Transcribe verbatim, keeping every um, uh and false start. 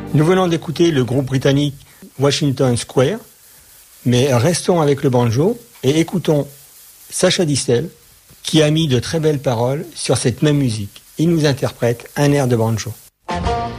Nous venons d'écouter le groupe britannique Washington Square, mais restons avec le banjo et écoutons Sacha Distel, qui a mis de très belles paroles sur cette même musique. Il nous interprète un air de banjo.